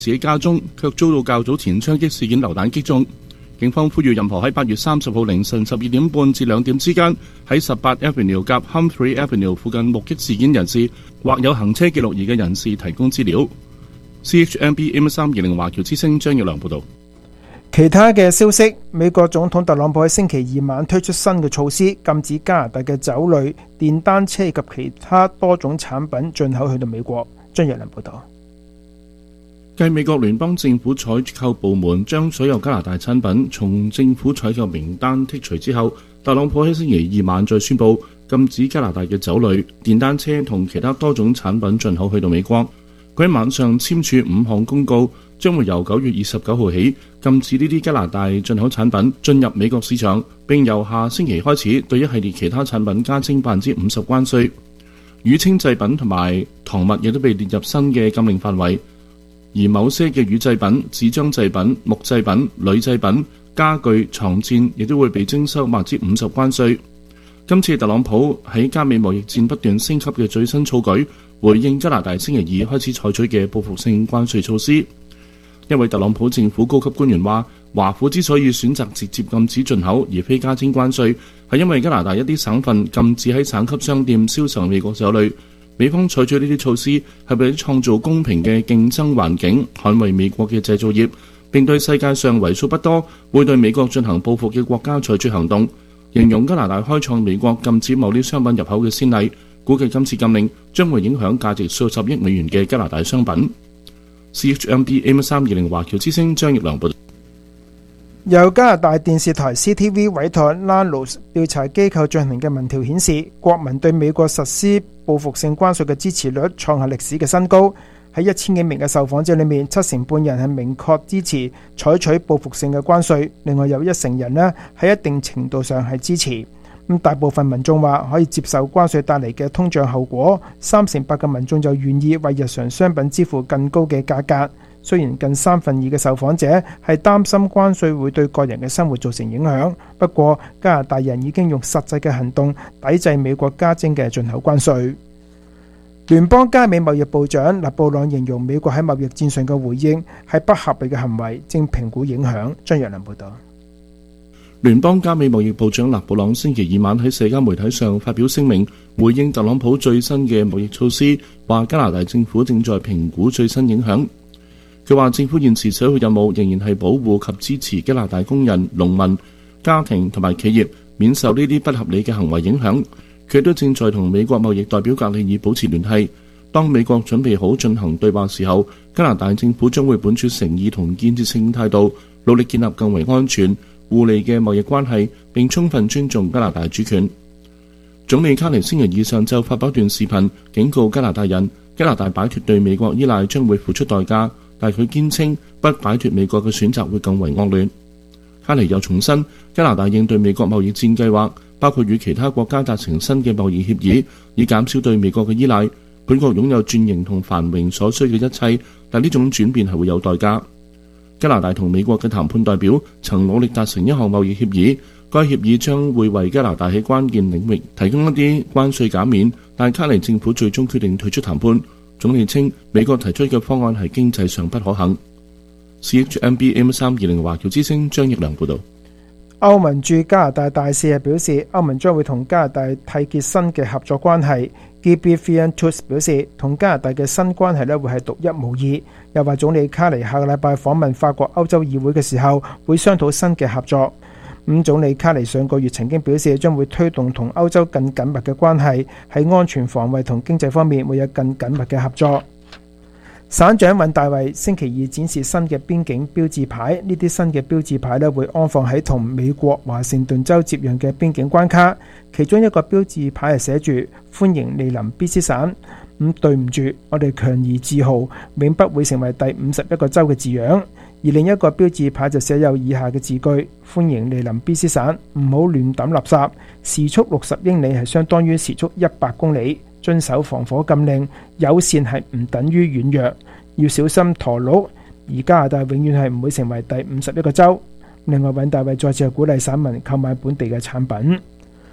自己家中，卻遭到較早前槍擊事件流彈擊中。警方呼籲任何喺8月30號凌晨12點半至2點之間喺18 Avenue 及 Humphrey Avenue 附近目擊事件人士或有行車記錄儀嘅人士提供資料。CHMB AM320 華僑之聲張耀良報導。 其他嘅消息，美國總統特朗普喺星期二晚推出新嘅措施，禁止加拿大嘅酒類、電單車及其他多種產品進口去到美國。張耀良報導。 繼美國聯邦政府採購部門將所有加拿大產品從政府採購名單剔除之後，特朗普喺星期二晚再宣布禁止加拿大嘅酒類、電單車同其他多種產品進口去到美國。佢喺晚上簽署5項公告，將會由9月29號起禁止呢啲加拿大進口產品進入美國市場，並由下星期開始對一系列其他產品加徵50%關稅。乳清製品同埋糖物亦都被列入新嘅禁令範圍。而某些嘅乳製品、紙張製品、木製品、鋁製品、家具、床墊亦都會被徵收50%關稅。今次特朗普喺加美貿易戰不斷升級嘅最新措舉，回應加拿大星期二開始採取嘅報復性關稅措施。一位特朗普政府高級官員話，華府之所以選擇直接禁止進口而非加徵關稅，係因為加拿大一啲省份禁止喺省級商店銷售美國酒類。美方採取呢啲措施係為咗創造公平嘅競爭環境，捍衛美國嘅製造業，並對世界上為數不多會對美國進行報復嘅國家採取行動。形容加拿大開創美國禁止某啲商品入口嘅先例，估計今次禁令將會影響價值數十億美元嘅加拿大商品。CHMB AM320 華僑之聲張奕良報道。 由加拿大電視台 CTV 委託 Nanos 調查機構進行嘅民調顯示，國民對美國實施報復性關稅嘅支持率創下歷史嘅新高。喺1000幾名嘅受訪者裏面，7成半人係明確支持採取報復性嘅關稅，另外有1成人呢喺一定程度上係支持。大部分民眾話可以接受關稅帶嚟嘅通脹後果，3成8嘅民眾就願意為日常商品支付更高嘅價格。雖然近2/3嘅受訪者係擔心關稅會對個人嘅生活造成影響，不過加拿大人已經用實際嘅行動抵制美國加徵嘅進口關稅。聯邦加美貿易部長勒布朗形容美國喺貿易戰上嘅回應係不合理嘅行為，正評估影響。張若良報道。 聯邦加美貿易部長勒布朗星期二晚喺社交媒體上發表聲明，回應特朗普最新嘅貿易措施，話加拿大政府正在評估最新影響。佢話政府現時首要任務仍然係保護及支持加拿大工人、農民、家庭同埋企業免受呢啲不合理嘅行為影響。佢都正在同美國貿易代表格里爾保持聯繫。當美國準備好進行對話時候，加拿大政府將會本住誠意同建設性態度，努力建立更為安全、互利嘅貿易關係，並充分尊重加拿大主權。總理卡尼星期二上晝發表一段視頻，警告加拿大人，加拿大擺脫對美國依賴將會付出代價。但佢堅稱不擺脫美國嘅選擇會更為惡劣。卡尼又重申加拿大應對美國貿易戰計劃，包括與其他國家達成新嘅貿易協議，以減少對美國嘅依賴。本國擁有轉型同繁榮所需嘅一切，但呢種轉變係會有代價。加拿大同美國嘅談判代表曾努力達成一項貿易協議，該協議將會為加拿大喺關鍵領域提供一啲關稅減免，但卡尼政府最終決定退出談判。總理稱美國提出嘅方案係經濟上不可行。CHMB AM320 華僑之聲張奕良報導。 歐盟駐加拿大大使表示，歐盟將會同加拿大締結新嘅合作關係。Guy Fiantus 表示，同加拿大嘅新關係會係獨一無二。又話總理卡尼下個禮拜訪問法國歐洲議會嘅時候，會商討新嘅合作。總理卡尼上個月曾經表示，將會推動同歐洲更緊密嘅關係，喺安全防衛同經濟方面會有更緊密嘅合作。省長尹大維星期二展示新嘅邊境標誌牌，呢啲新嘅標誌牌會安放喺同美國華盛頓州接壤嘅邊境關卡，其中一個標誌牌係寫住歡迎蒞臨 BC 省。對唔住，我哋強而自豪，永不會成為第51個州嘅字樣。而另一個標誌牌就寫有以下嘅字句：歡迎蒞臨 BC 省，唔好亂抌垃圾，時速60英里係相當於時速100公里，遵守防火禁令，友善係唔等於軟弱，要小心駝鹿。而加拿大永遠係唔會成為第51個州。另外，尹大衛再次鼓勵省民購買本地嘅產品。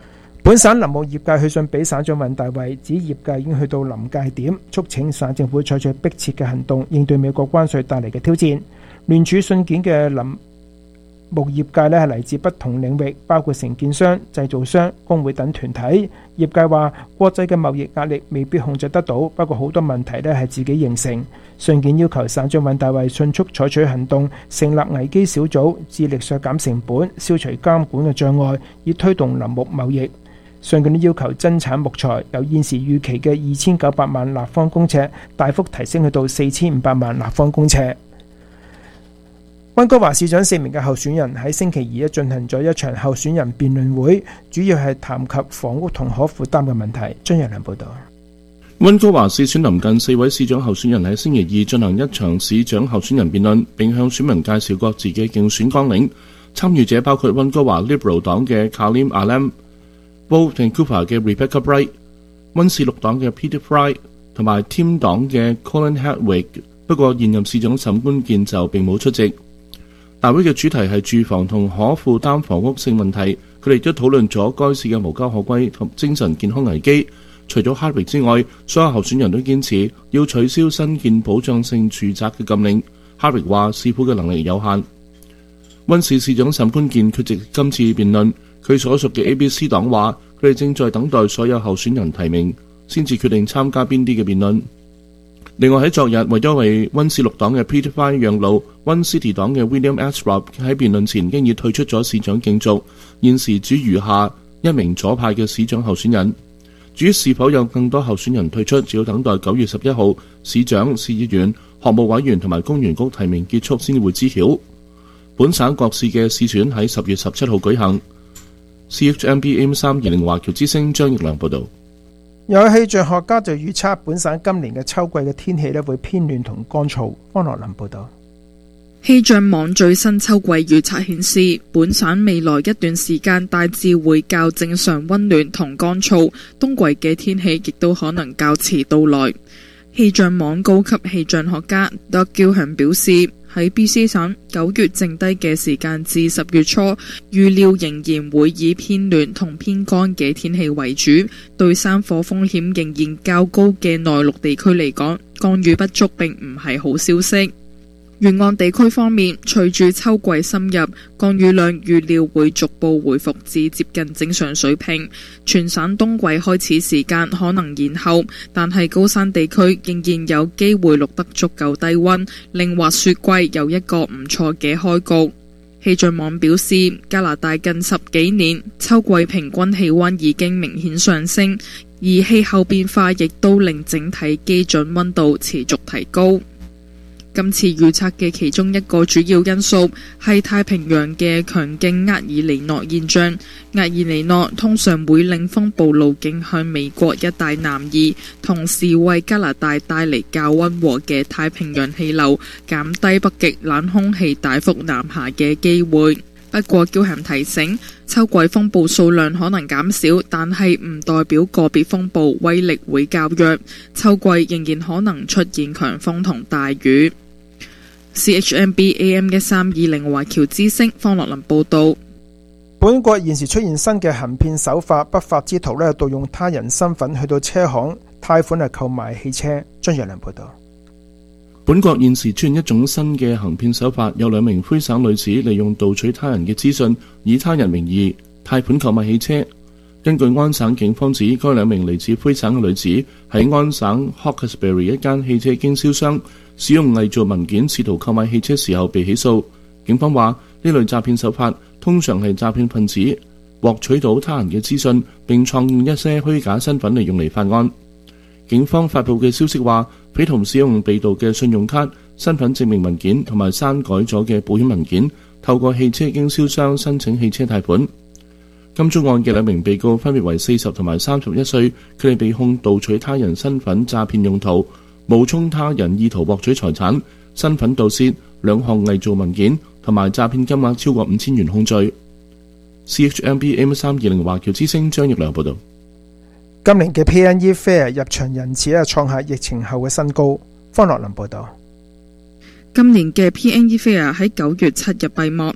本省林務業界去信俾省長尹大衛，指業界已經去到臨界點，促請省政府採取迫切嘅行動，應對美國關稅帶嚟嘅挑戰。聯署信件嘅林務業界係嚟自不同領域，包括承建商、製造商、工會等團體。業界話國際嘅貿易壓力未必控制得到，不過好多問題係自己形成。信件要求省長尹大衛迅速採取行動，成立危機小組，致力削減成本，消除監管嘅障礙，以推動林木貿易。信件要求增產木材由現時預期嘅2900萬立方公尺大幅提升去到4500萬立方公尺。溫哥華市長4名嘅候選人喺星期二進行咗一場候選人辯論會，主要係談及房屋同可負擔嘅問題。張日良報道。 溫哥華市選臨近4位市長候選人喺星期二進行一場市長候選人辯論，並向選民介紹各自嘅競選綱領。參與者包括溫哥華 Liberal 黨嘅 Kalim Alam、Bold Vancouver 嘅 Rebecca Bright、溫氏綠黨嘅 Peter Fry 同埋 Team 黨嘅 Colin Hadwig。不過現任市長沈觀健就並冇出席。大會嘅主題係住房同可負擔房屋性問題，佢哋都討論咗該市嘅無家可歸同精神健康危機。除咗 Hardwick 之外，所有候選人都堅持要取消新建保障性住宅嘅禁令。Hardwick 話市府嘅能力有限。溫市市長沈觀健缺席今次辯論，佢所屬嘅 ABC 黨話佢哋正在等待所有候選人提名，先至決定參加邊啲嘅辯論。另外喺昨日，為咗為溫市綠黨嘅 Peter Fry 讓路，溫 City 黨嘅 William Asrob 喺辯論前經已退出咗市長競逐，現時只餘下一名左派嘅市長候選人。至於是否有更多候選人退出，只要等待9月11號市長、市議員、學務委員同埋公園局提名結束先會知曉。本省各市嘅市選喺10月17號舉行。CHMB AM320 華僑之聲張奕良報導。 有氣象學家就預測本省今年嘅秋季嘅天氣會偏暖同乾燥。安樂林報導。 氣象網最新秋季預測顯示，本省未來一段時間大致會較正常溫暖同乾燥，冬季嘅天氣亦都可能較遲到來。氣象網高級氣象學家 Doug Gilham 表示，喺 BC 省9月剩低嘅時間至10月初，預料仍然會以偏暖同偏乾嘅天氣為主。對山火風險仍然較高嘅內陸地區嚟講，降雨不足並唔係好消息。沿岸地區方面，隨住秋季深入，降雨量預料會逐步回復至接近正常水平。全省冬季開始時間可能延後，但係高山地區仍然有機會錄得足夠低溫，令滑雪季有一個唔錯嘅開局。氣象網表示，加拿大近10幾年秋季平均氣溫已經明顯上升，而氣候變化亦都令整體基準溫度持續提高。今次預測嘅其中一個主要因素係太平洋嘅強勁厄爾尼諾現象。厄爾尼諾通常會令風暴路徑向美國一帶南移，同時為加拿大帶嚟較溫和嘅太平洋氣流，減低北極冷空氣大幅南下嘅機會。不過焦涵提醒，秋季風暴數量可能減少，但係唔代表個別風暴威力會較弱。秋季仍然可能出現強風同大雨。CHMB AM1320 華僑之聲方樂林報道。 本國現時出現新嘅行騙手法，不法之徒盜用他人身份去到車行貸款購買汽車。張日良報道。 本國現時出現一種新嘅行騙手法，有2名魁省女子利用盜取他人嘅資訊，以他人名義貸款購買汽車。根據安省警方指，該2名嚟自魁省嘅女子喺安省 Hawkesbury 一間汽車經銷商使用偽造文件試圖購買汽車時候被起訴。警方話呢類詐騙手法通常係詐騙分子獲取到他人嘅資訊，並創建一些虛假身份嚟用嚟犯案。警方發佈嘅消息話，匪徒使用被盜嘅信用卡、身份證明文件同埋刪改咗嘅保險文件，透過汽車經銷商申請汽車貸款。今宗案嘅2名被告分別為40同埋31歲，佢哋被控盜取他人身份詐騙用途、冒充他人意圖獲取財產、身份盜竊、2項偽造文件同埋詐騙金額超過5000元控罪。CHMB AM320 華僑之聲張奕良報道。 今年嘅 PNE Fair 入場人次創下疫情後嘅新高。方樂林報道。 今年嘅 PNE Fair 喺9月7日閉幕。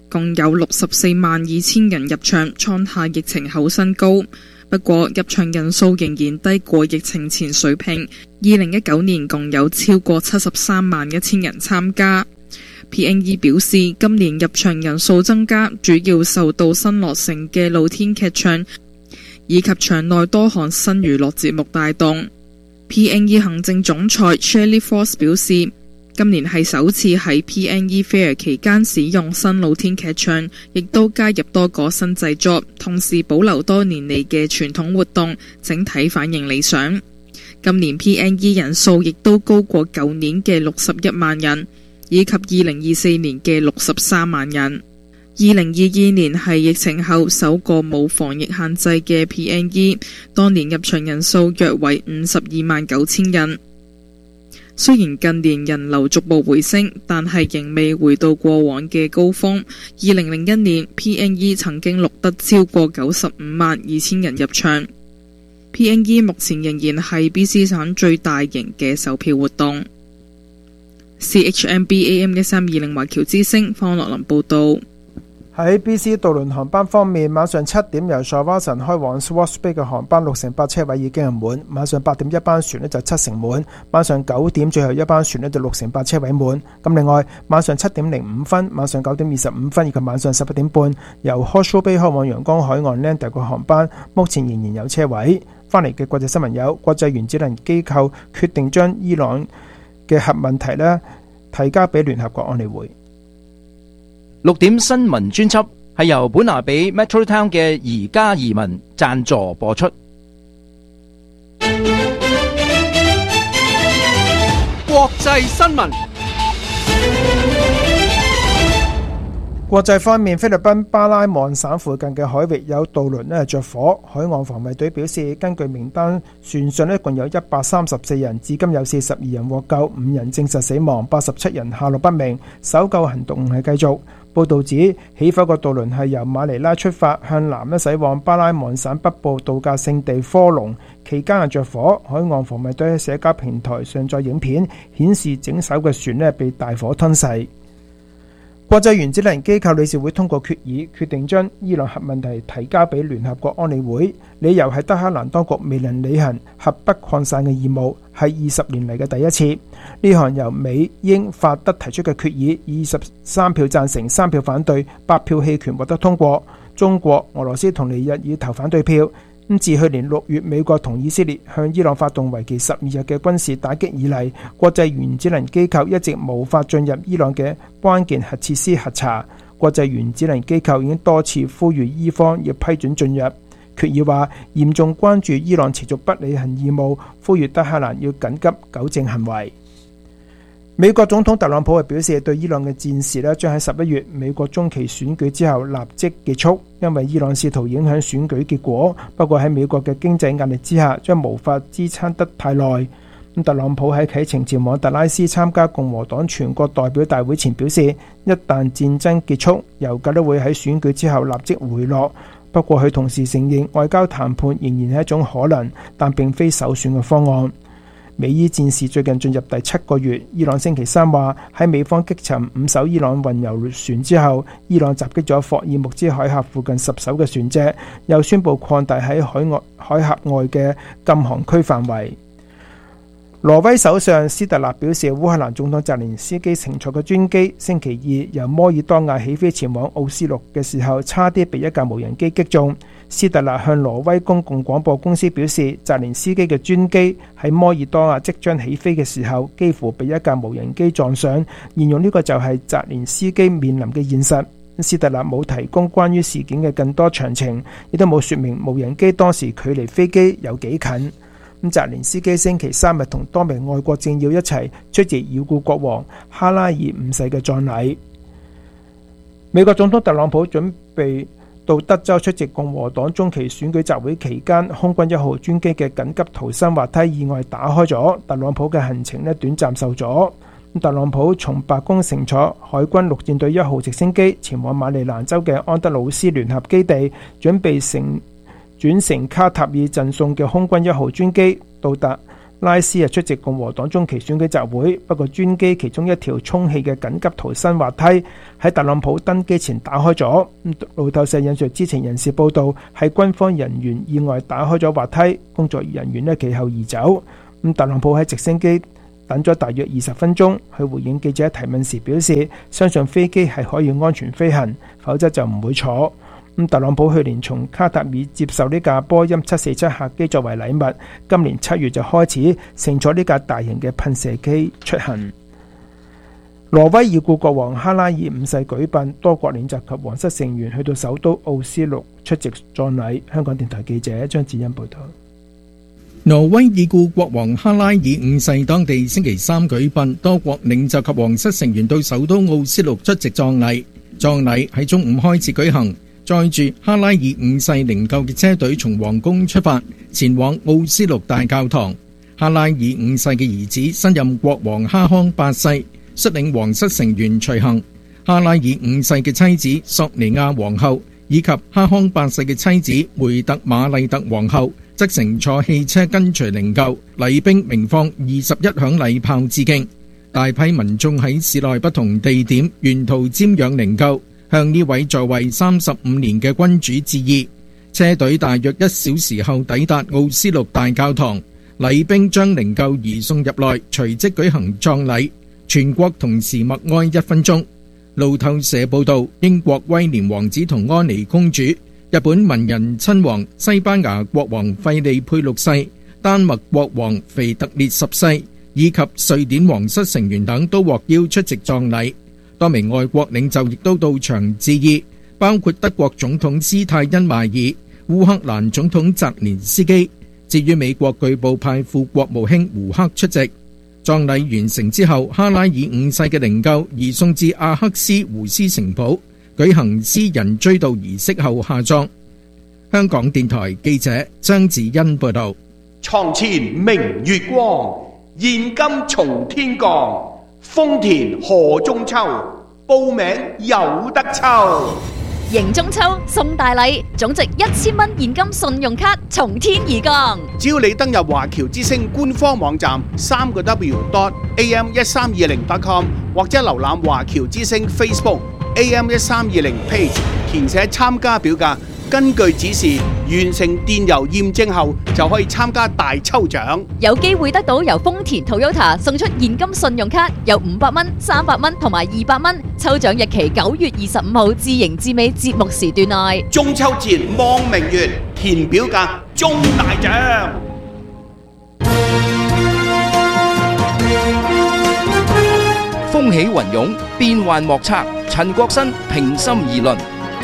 共有64萬2千人入場，創下疫情後新高。不過入場人數仍然低過疫情前水平。2019年共有超過73萬1千人參加。PNE 表示，今年入場人數增加，主要受到新落成嘅露天劇場以及場內多項新娛樂節目帶動。PNE 行政總裁 Shirley Force 表示，今年係首次喺 PNE Fair 期間使用新露天劇場，亦都加入多個新製作，同時保留多年嚟嘅傳統活動，整體反應理想。今年 PNE 人數亦都高過舊年嘅61萬人，以及2024年嘅63萬人。2022年係疫情後首個冇防疫限制嘅 PNE， 當年入場人數約為52萬9千人。雖然近年人流逐步回升，但係仍未回到過往嘅高峰。2001年 PNE 曾經錄得超過95萬2千人入場。PNE 目前仍然係 BC 省最大型嘅售票活動。CHMB AM1320華僑之聲方樂林報導。 喺 BC 渡輪航班方面，晚上7點由 Shawson 開往 Swartz Bay 嘅航班68車位已經係滿，晚上8點一班船就7成滿，晚上9點最後一班船就6成8車位滿。咁另外晚上7點05分、晚上9點25分以及晚上11點半由 Horseshoe Bay 開往陽光海岸 Lander 嘅航班，目前仍然有車位。翻嚟嘅國際新聞有：國際原子能機構決定將伊朗嘅核問題提交俾聯合國安理會。 6點新聞專輯係由本拿比 Metro Town 嘅宜家移民贊助播出。 國際新聞。 國際方面，菲律賓巴拉望省附近嘅海域有渡輪着火。海岸防衛隊表示，根據名單，船上共有134人，至今有42人獲救，5人證實死亡，87人下落不明。搜救行動係繼續。報道指，起火個渡輪係由馬尼拉出發，向南駛往巴拉望省北部度假勝地科隆，期間着火。海岸防衛隊喺社交平台上載影片，顯示整艘嘅船被大火吞噬。國際原子能機構理事會通過決議，決定將伊朗核問題提交俾聯合國安理會，理由係德黑蘭當局未能履行核不擴散嘅義務，係20年嚟嘅第一次。呢項由美、英、法、德提出嘅決議，以23票贊成、3票反對、8票棄權獲得通過。中國、俄羅斯同尼日爾投反對票。自去年6月美國同以色列向伊朗發動為期12日嘅軍事打擊以嚟，國際原子能機構一直無法進入伊朗嘅關鍵核設施核查。國際原子能機構已經多次呼籲伊方要批准進入。決議話嚴重關注伊朗持續不履行義務，呼籲德黑蘭要緊急糾正行為。美國總統特朗普係表示，對伊朗嘅戰事將喺11月美國中期選舉之後立即結束，因為伊朗試圖影響選舉結果。不過喺美國嘅經濟壓力之下，將無法支撐得太耐。特朗普喺啟程前往達拉斯參加共和黨全國代表大會前表示，一旦戰爭結束，油價都會喺選舉之後立即回落。不過佢同時承認外交談判仍然係一種可能，但並非首選嘅方案。美伊戰事最近進入第7個月，伊朗星期三話喺美方擊沉5艘伊朗運油船之後，伊朗襲擊咗霍爾木茲海峽附近10艘嘅船隻，又宣布擴大喺海峽外嘅禁航區範圍。挪威首相斯特納表示，烏克蘭總統澤連斯基乘坐嘅專機星期2由摩爾多瓦起飛前往奧斯陸嘅時候，差啲被一架無人機擊中。斯特納向挪威公共廣播公司表示，澤連斯基嘅專機喺摩爾多瓦即將起飛嘅時候，幾乎被一架無人機撞上，形容呢個就係澤連斯基面臨嘅現實。斯特納冇提供關於事件嘅更多詳情，亦都冇說明無人機當時距離飛機有幾近。澤連斯基星期3日同多名外國政要一齊出席已故國王哈拉爾5世嘅葬禮。美國總統特朗普準備到德州出席共和黨中期選舉集會期間，空軍1號專機嘅緊急逃生滑梯意外打開咗，特朗普嘅行程短暫受阻。特朗普從白宮乘坐海軍陸戰隊1號直升機前往馬里蘭州嘅安德魯斯聯合基地，準備轉乘卡塔爾贈送嘅空軍1號專機到達拉斯出席共和黨中期選舉集會，不過專機其中一條充氣嘅緊急逃生滑梯喺特朗普登機前打開咗。路透社引述知情人士報道，係軍方人員意外打開咗滑梯，工作人員其後移走。特朗普喺直升機等咗大約20分鐘，佢回應記者提問時表示，相信飛機係可以安全飛行，否則就唔會坐。特朗普去年從卡塔爾接受呢架波音747客機作為禮物，今年7月就開始乘坐呢架大型嘅噴射機出行。挪威已故國王哈拉爾5世舉殯，多國領袖及皇室成員去到首都奧斯陸出席葬禮。香港電台記者張子欣報道。 挪威已故國王哈拉爾5世當地星期三舉殯，多國領袖及皇室成員到首都奧斯陸出席葬禮。葬禮喺中午開始舉行。載住哈拉爾5世靈柩嘅車隊從皇宮出發，前往奧斯陸大教堂。哈拉爾5世嘅兒子新任國王哈康8世率領皇室成員隨行。哈拉爾5世嘅妻子索尼亞皇后以及哈康8世嘅妻子梅特瑪麗特皇后則乘坐汽車跟隨靈柩，禮兵鳴放21響禮炮致敬。大批民眾喺市內不同地點沿途瞻仰靈柩，向呢位在位35年嘅君主致意。車隊大約1小時後抵達奧斯陸大教堂，禮兵將靈柩移送入內，隨即舉行葬禮。全國同時默哀1分鐘。路透社報道，英國威廉王子同安妮公主、日本文人親王、西班牙國王費利佩6世、丹麥國王腓特烈10世以及瑞典皇室成員等都獲邀出席葬禮。多名外國領袖亦都到場致意，包括德國總統施泰因邁爾、烏克蘭總統澤連斯基。至於美國據報派副國務卿胡克出席。葬禮完成之後，哈拉爾5世嘅靈柩移送至阿克斯胡斯城堡，舉行私人追悼儀式後下葬。香港電台記者張子欣報道。 床前明月光，現金從天降。豐田賀中秋，報名有得抽。 迎中秋送大禮，總值1000蚊現金信用卡從天而降。 只要你登入華僑之星官方網站3w.am1320.com 或者瀏覽華僑之星 Facebook AM1320 page， 填寫參加表格，根據指示完成電郵驗證後，就可以參加大抽獎， 有機會得到由豐田 Toyota 送出現金信用卡，有500蚊、300蚊同埋200蚊。抽獎日期9月25號至迎至尾節目時段內。 中秋節望明月，填表格中大獎。 風起雲湧，變幻莫測。陳國新平心而論。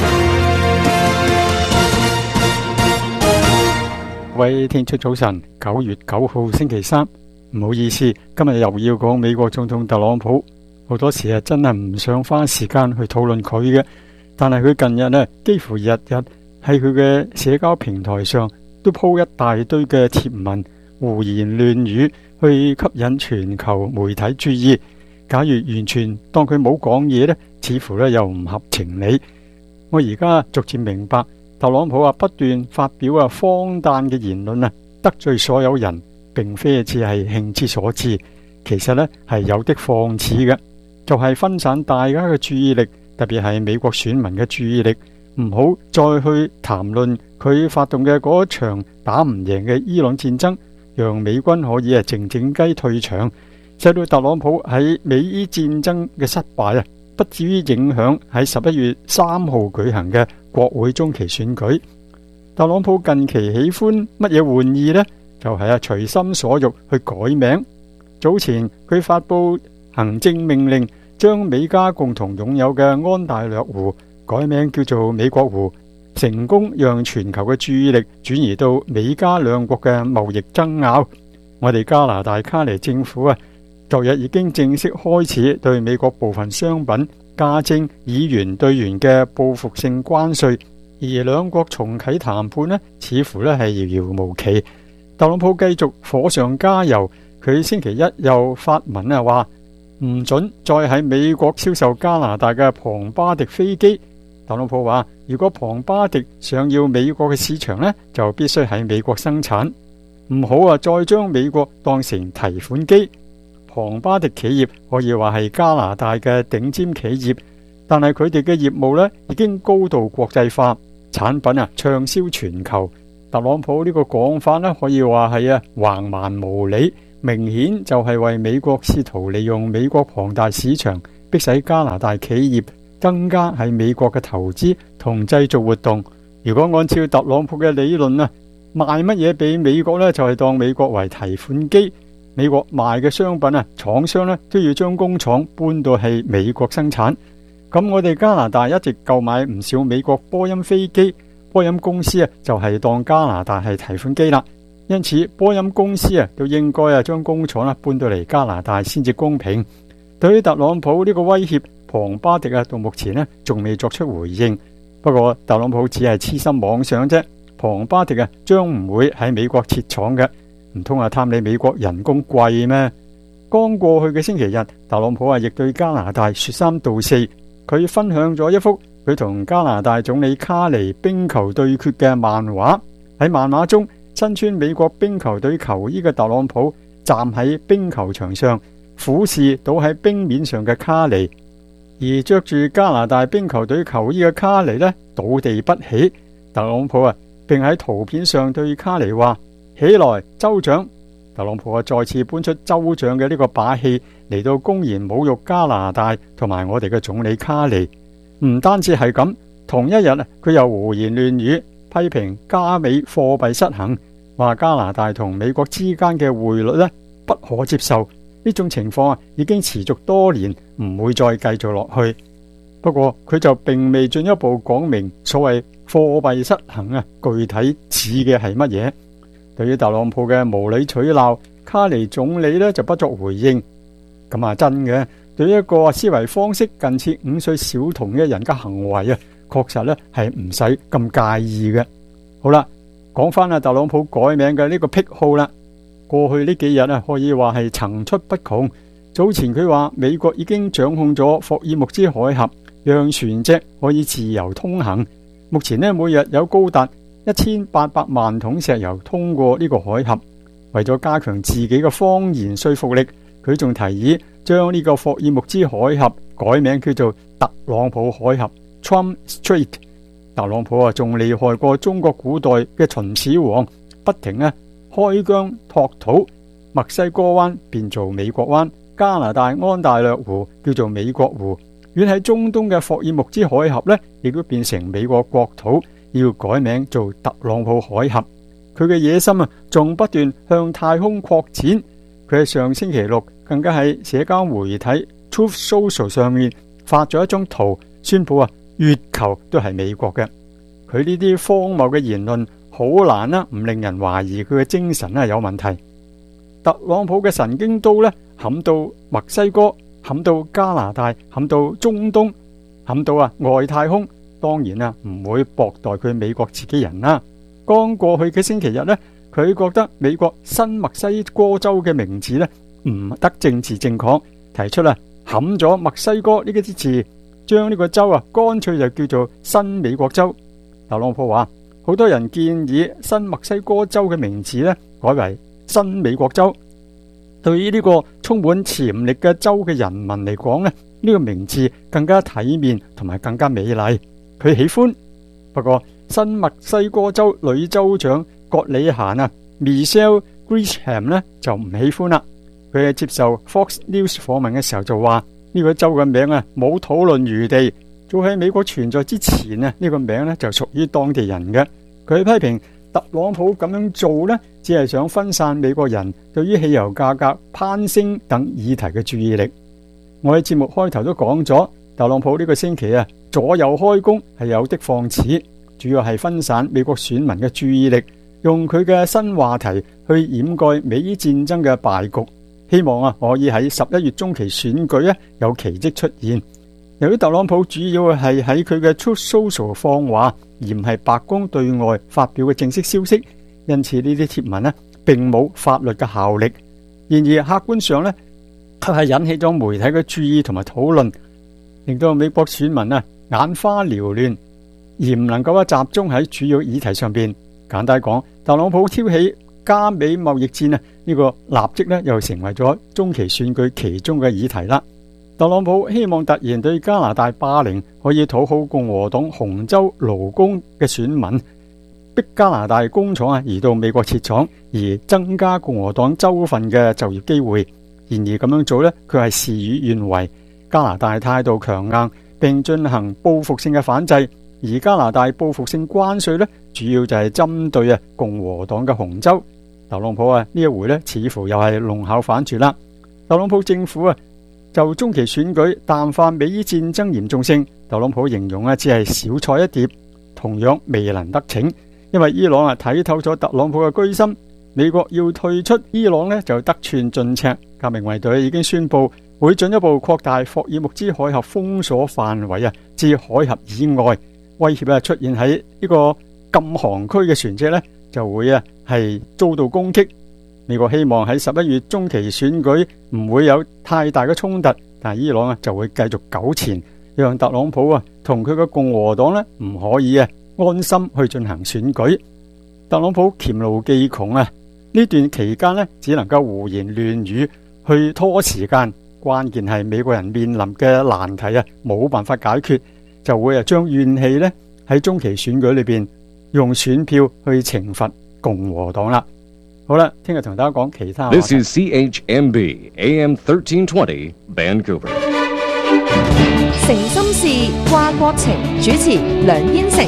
各位聽眾早晨，9月9號星期三，唔好意思，今日又要講美國總統特朗普。好多時真係唔想花時間去討論佢嘅，但係佢近日呢，幾乎日日喺佢嘅社交平台上都鋪一大堆嘅貼文，胡言亂語去吸引全球媒體注意。假如完全當佢冇講嘢呢，似乎呢又唔合情理。我而家逐漸明白，特朗普不斷發表荒誕嘅言論得罪所有人，並非只係興之所至，其實呢係有的放矢嘅，就係分散大家嘅注意力，特別係美國選民嘅注意力，唔好再去談論佢發動嘅嗰場打唔贏嘅伊朗戰爭，讓美軍可以靜靜雞退場，使到特朗普喺美伊戰爭嘅失敗不至於影響喺11月3號舉行嘅國會中期選舉。特朗普近期喜歡乜嘢玩意呢？就係隨心所欲去改名。早前佢發佈行政命令，將美加共同擁有嘅安大略湖改名叫做美國湖，成功讓全球嘅注意力轉移到美加兩國嘅貿易爭拗。我哋加拿大卡尼政府昨日已經正式開始對美國部分商品加徵以元兌元嘅報復性關稅，而兩國重啟談判似乎係遙遙無期。特朗普繼續火上加油，佢星期一又發文話唔准再喺美國銷售加拿大嘅龐巴迪飛機。特朗普話，如果龐巴迪想要美國嘅市場就必須喺美國生產。 唔好再將美國當成提款機。龐巴迪企業可以話係加拿大嘅頂尖企業，但係佢哋嘅業務呢已經高度國際化，產品暢銷全球。特朗普呢個講法呢可以話係橫蠻無理，明顯就係為美國試圖利用美國龐大市場，迫使加拿大企業增加喺美國嘅投資同製造活動。如果按照特朗普嘅理論賣乜嘢俾美國呢，就係當美國為提款機。美國賣嘅商品廠商呢都要將工廠搬到去美國生產。咁我哋加拿大一直購買唔少美國波音飛機，波音公司就係當加拿大係提款機啦。因此波音公司都應該將工廠搬到嚟加拿大先至公平。對於特朗普呢個威脅，龐巴迪到目前仲未作出回應。不過特朗普只係痴心妄想啫，龐巴迪將唔會喺美國設廠嘅。唔通貪你美國人工貴咩？剛過去嘅星期日，特朗普亦對加拿大說三道四。佢分享咗一幅佢同加拿大總理卡尼冰球對決嘅漫畫。喺漫畫中，身穿美國冰球隊球衣嘅特朗普站喺冰球場上，俯視倒喺冰面上嘅卡尼，而着住加拿大冰球隊球衣嘅卡尼倒地不起。特朗普並喺圖片上對卡尼話：起來，州長！特朗普再次搬出州長嘅呢個把戲嚟到公然侮辱加拿大同埋我哋嘅總理卡尼。唔單止係咁，同一日佢又胡言亂語，批評加美貨幣失衡，話加拿大同美國之間嘅匯率不可接受。呢種情況已經持續多年，唔會再繼續落去。不過佢就並未進一步講明所謂貨幣失衡具體指嘅係乜嘢。對於特朗普嘅無理取鬧，卡尼總理就不作回應。咁真嘅，對於一個思維方式近似5歲小童嘅人嘅行為確實係唔使咁介意嘅。好啦，講翻特朗普改名嘅呢個癖好啦。過去呢幾日可以話係層出不窮。早前佢話美國已經掌控咗霍爾木茲海峽，讓船隻可以自由通行。目前每日有高達1800萬桶石油通過呢個海峽。為咗加強自己嘅謊言說服力，佢仲提議將呢個霍爾木茲海峽改名叫做特朗普海峽 Trump Strait。特朗普仲厲害過中國古代嘅秦始皇，不停開疆拓土。墨西哥灣變做美國灣，加拿大安大略湖叫做美國湖，遠喺中東嘅霍爾木茲海峽亦都變成美國國土，要改名做特朗普海峽。佢嘅野心仲不斷向太空擴展。佢喺上星期六更加喺社交媒體 Truth Social 上面發咗一張圖，宣布月球都係美國嘅。佢呢啲荒謬嘅言論好難唔令人懷疑佢嘅精神有問題。特朗普嘅神經刀冚到墨西哥，冚到加拿大，冚到中東，冚到外太空，當然唔會薄待佢美國自己人啦。剛過去嘅星期日佢覺得美國新墨西哥州嘅名字唔得政治正確，提出冚咗墨西哥呢啲字，將呢個州乾脆就叫做新美國州。特朗普話好多人建議新墨西哥州嘅名字改為新美國州。對於呢個充滿潛力嘅州嘅人民嚟講呢個名字更加體面同埋更加美麗，佢喜歡。不過新墨西哥州女州長葛里嫻Michelle Grisham 就唔喜歡啦。佢喺接受 Fox News 訪問嘅時候就話呢個州嘅名冇討論餘地，早喺美國存在之前呢個名就屬於當地人嘅。佢批評特朗普咁樣做只係想分散美國人對於汽油價格攀升等議題嘅注意力。我喺節目開頭都講咗，特朗普呢個星期左右開弓係有的放矢，主要係分散美國選民嘅注意力，用佢嘅新話題去掩蓋美伊戰爭嘅敗局，希望可以喺11月中期選舉有奇蹟出現。由於特朗普主要係喺佢嘅 Truth Social 放話，而唔係白宮對外發表嘅正式消息，因此呢啲貼文並冇法律嘅效力。然而客觀上卻係引起咗媒體嘅注意同埋討論，令到美國選民眼花繚亂，而唔能夠集中喺主要議題上邊。簡單講，特朗普挑起加美貿易戰啊，呢個立即咧又成為咗中期選舉其中嘅議題啦。特朗普希望突然對加拿大霸凌可以討好共和黨紅州勞工嘅選民，逼加拿大工廠移到美國設廠，而增加共和黨州份嘅就業機會。然而咁樣做呢，佢係事與願違。加拿大態度強硬，並進行報復性嘅反制。而加拿大報復性關稅呢，主要就係針對共和黨嘅紅州。特朗普呢一回呢，似乎又係弄巧反拙啦。特朗普政府就中期選舉淡化美伊戰爭嚴重性，特朗普形容只係小菜一碟，同樣未能得逞。因為伊朗睇透咗特朗普嘅居心，美國要退出伊朗呢，就得寸進尺。革命衛隊已經宣布會進一步擴大霍爾木茲海峽封鎖範圍至海峽以外，威脅出現喺呢個禁航區嘅船隻呢，就會係遭到攻擊。美國希望喺11月中期選舉唔會有太大嘅衝突，但係伊朗就會繼續糾纏，讓特朗普同佢嘅共和黨呢唔可以安心去進行選舉。特朗普黔驢技窮呢段期間呢，只能夠胡言亂語去拖時間。關鍵係美國人面臨嘅難題冇辦法解決，就會將怨氣呢喺中期選舉裏邊用選票去懲罰共和黨啦。好啦，聽日同大家講其他話題。 This is CHMB AM 1320 Vancouver。 誠心事，掛國情，主持梁燕城。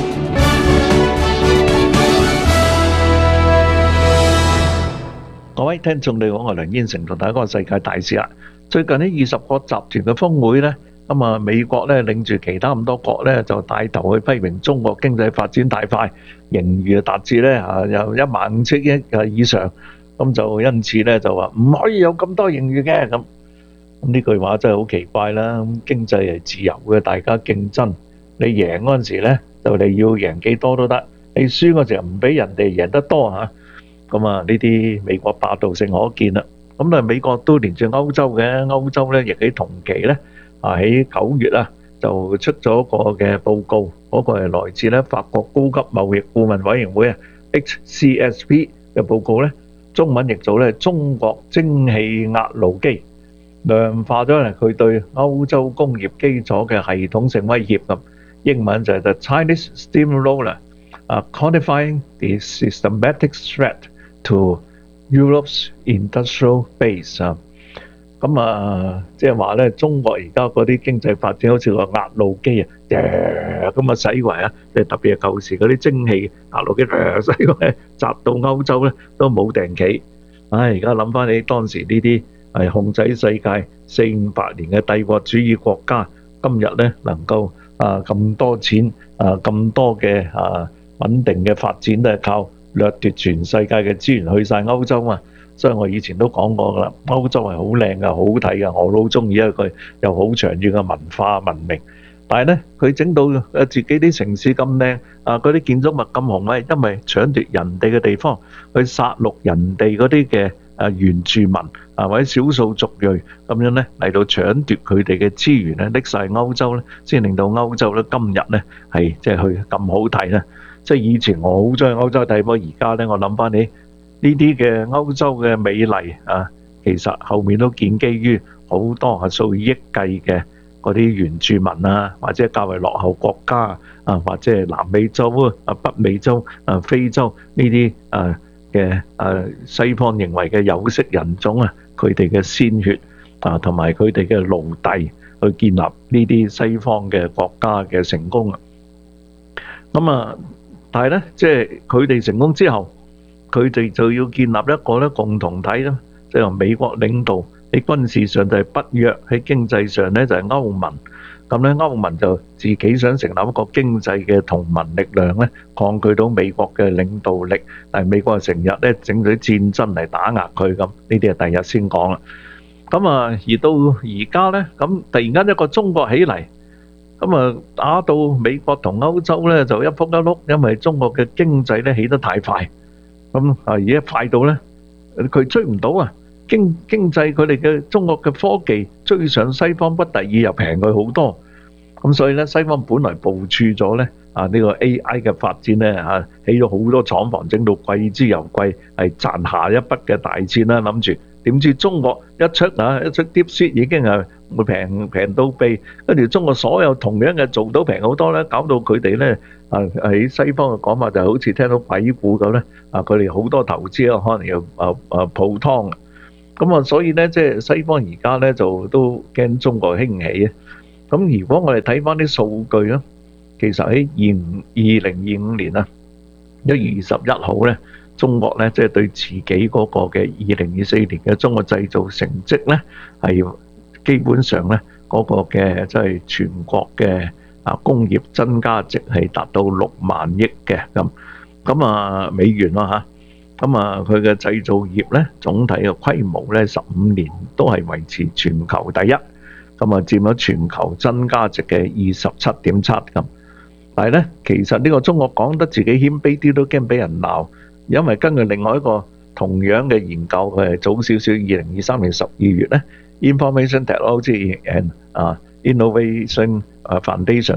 各位聽眾你好，我係梁燕城，同大家講世界大事啦。最近呢20個集團嘅峰會呢，咁啊美國呢領住其他咁多國呢，就帶頭去批評中國經濟發展太快，盈餘達至呢有15000億以上，咁就因此呢就話唔可以有咁多盈餘嘅。咁呢句話真係好奇怪啦。經濟係自由嘅，大家競爭，你贏嗰陣時呢就你要贏幾多都得，你輸嗰時候唔俾人哋贏得多嚇。咁啊，呢啲美國霸道性可見啦。咁但係美國都連住歐洲嘅，歐洲咧亦喺同期咧喺9月就出咗個嘅報告，嗰個係來自咧法國高級貿易顧問委員會HCSP 嘅報告咧，中文譯做咧中國蒸汽壓路機量化咗佢對歐洲工業基礎嘅系統性威脅咁。英文就係 The Chinese Steamroller Quantifying the Systematic Threat to Europe's Industrial Base 咁即係話咧，中國而家嗰啲經濟發展好似個壓路機咁駛過即係特別係舊時嗰啲蒸汽壓路機駛過嚟，砸到歐洲咧都冇定企。而家諗翻起當時呢啲係控制世界400-500年嘅帝國主義國家，今日咧能夠咁多錢咁多嘅穩定嘅發展都係靠掠奪全世界嘅資源去晒歐洲嘛。所以我以前都講過噶啦，歐洲係好靚噶，好睇噶，我都好中意佢有好長遠嘅文化文明。但係咧，佢整到自己啲城市咁靚嗰啲建築物咁宏偉，因為搶奪人哋嘅地方，去殺戮人哋嗰啲嘅原住民或者少數族裔咁樣咧嚟到搶奪佢哋嘅資源咧，拎晒歐洲咧，先令到歐洲咧今日咧係即係去咁好睇咧。即係以前我好中意歐洲睇，不過而家咧我諗翻起呢啲嘅歐洲嘅美麗其實後面都建基於好多係數以億計嘅嗰啲原住民或者較為落後國家或者係南美洲北美洲非洲呢啲嘅西方認為嘅有色人種佢哋嘅鮮血同埋佢哋嘅奴隸去建立呢啲西方嘅國家嘅成功咁但係咧，即係佢哋成功之後，佢哋就要建立一個咧共同體啦，即係由美國領導喺軍事上就係北約，喺經濟上咧就係歐盟。咁咧歐盟就自己想成立一個經濟嘅同盟力量咧，抗拒到美國嘅領導力。但係美國成日咧整咗啲戰爭嚟打壓佢咁，呢啲係第日先講啦。咁而到而家咧，咁突然間一個中國起嚟。咁打到美國同歐洲咧就一仆一碌，因為中國嘅經濟咧起得太快，咁而家快到咧佢追唔到經濟佢哋嘅中國嘅科技追上西方不第二，又平佢好多， 咁所以咧，西方本來部署咗咧呢個 AI 嘅發展咧起咗好多廠房，整到貴之又貴，係賺下一筆嘅大錢啦。諗住點知中國一出 DeepSeek 已經係會平到痹，跟住中國所有同樣嘅做到平好多咧，搞到佢哋咧喺西方嘅講法就好似聽到鬼故咁咧，佢哋好多投資可能要泡湯。咁所以咧即係西方而家咧就都驚中國興起啊。咁如果我哋睇翻啲數據咧，其實喺2025年1月21號咧，中國咧即係對自己嗰個嘅2024年嘅中國製造成績咧，係基本上咧嗰個嘅即係全國嘅工業增加值係達到6萬億嘅咁美元咯嚇。咁佢嘅製造業咧總體嘅規模咧15年都係維持全球第一。咁佔咗全球增加值嘅27.7咁，但係咧，其實呢個中國講得自己謙卑啲都驚俾人鬧，因為根據另外一個同樣嘅研究，佢係早少少2023年12月咧 ，Information Technology and Innovation Foundation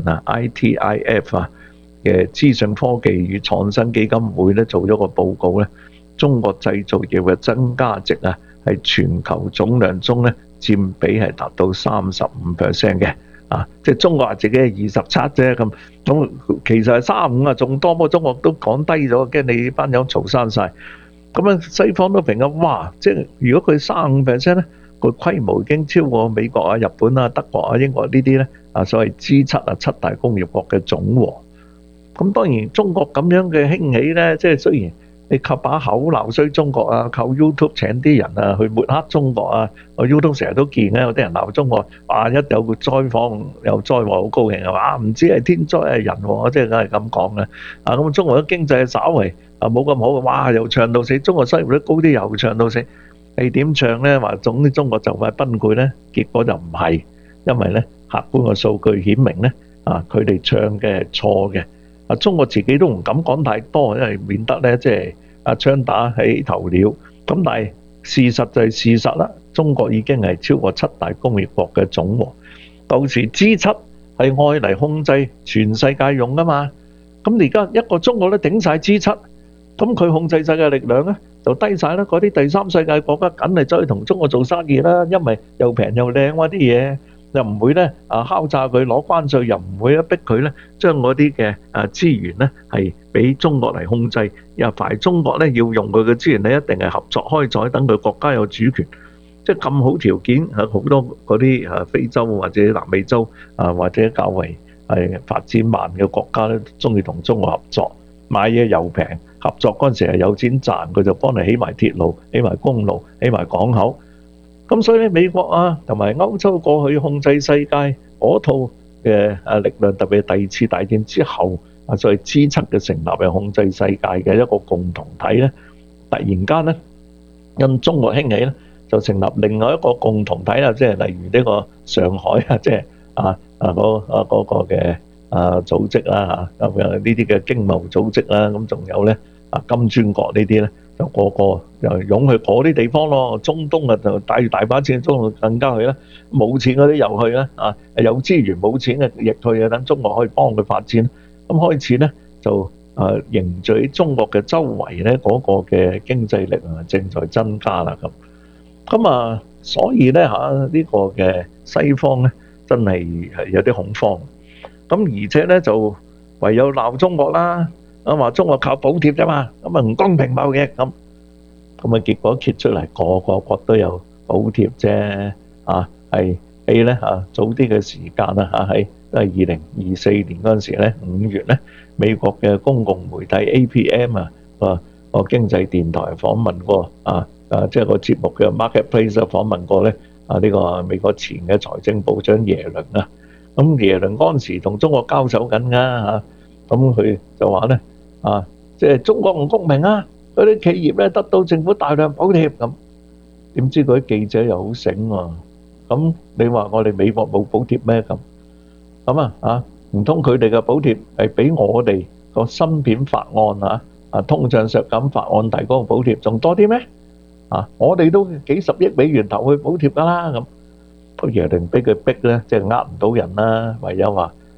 ITIF 嘅資訊科技與創新基金會咧做咗個報告咧，中國製造業嘅增加值係全球總量中咧，佔比係達到35% 嘅，即係中國話自己係27啫咁，其實係35仲多，不過中國都講低咗，驚你班友嘈生晒。咁西方都評哇，即係如果佢35%咧，佢規模已經超過美國日本德國英國呢啲咧，所謂 G7 七大工業國嘅總和。咁當然中國咁樣嘅興起咧，即係雖然你靠把口鬧衰中國靠 YouTube 請啲人去抹黑中國我 YouTube 成日都見有啲人鬧中國，一有個災荒有災禍好高興唔知係天災係人禍，即係梗係咁講嘅。咁中國嘅經濟稍為冇咁好，哇又唱到死，中國失業率高啲又唱到死，你點唱咧？話總之中國就快崩潰咧，結果就唔係，因為咧客觀嘅數據顯明咧佢哋唱嘅係錯嘅。中國自己都唔敢講太多，因為免得咧即係槍打起頭鳥。咁但係事實就係事實啦，中國已經係超過七大工業國嘅總和。到時 G7 係愛嚟控制全世界用噶嘛。咁而家一個中國咧頂晒 G7，咁佢控制世界力量咧就低晒啦。嗰啲第三世界國家梗係走去同中國做生意啦，因為又平又靚啲嘢。又唔會咧敲詐佢攞關稅，又唔會逼佢咧將嗰啲嘅資源咧係俾中國嚟控制。又凡中國咧要用佢嘅資源咧，一定係合作開採，等佢國家有主權。即係咁好條件，好多嗰啲非洲或者南美洲或者較為係發展慢嘅國家咧，中意同中國合作，買嘢又平，合作嗰陣時係有錢賺，佢就幫你起埋鐵路、起埋公路、起埋港口。咁所以咧，美國同埋歐洲過去控制世界嗰套嘅力量，特別係第二次大戰之後所謂 G7 嘅成立，係控制世界嘅一個共同體咧。突然間咧，因中國興起咧，就成立另外一個共同體啦，即係例如呢個上海即係嗰個嘅組織啦嚇，咁呢啲嘅經貿組織啦，咁仲有咧金磚國呢啲咧。就個個又湧去嗰啲地方咯，中東就帶住大把錢，中東更加去啦。冇錢嗰啲又去啦，有資源冇錢嘅亦去等中國可以幫佢發展。咁開始咧就凝聚喺中國嘅周圍咧嗰個嘅經濟力正在增加啦咁。所以咧呢個嘅西方咧真係有啲恐慌。咁而且咧就唯有鬧中國啦。話中國靠補貼啫嘛，咁唔公平貿易咁，結果揭出嚟個個國都有補貼啫，係喺咧早啲嘅時間啦喺都係2024年嗰陣時咧5月咧，美國嘅公共媒體 APM 個經濟電台訪問過即係個節目嘅 Marketplace 訪問過咧呢個美國前嘅財政部長耶倫咁耶倫嗰陣時同中國交手緊㗎咁佢就話咧。即係中國唔公平嗰啲企業咧得到政府大量補貼咁，點知嗰啲記者又好醒喎？咁你話我哋美國冇補貼咩咁？唔通佢哋嘅補貼係比我哋個芯片法案通脹削減法案提嗰個補貼仲多啲咩？我哋都幾十億美元投去補貼㗎啦咁，耶倫俾佢逼咧，即係呃唔到人啦，唯有話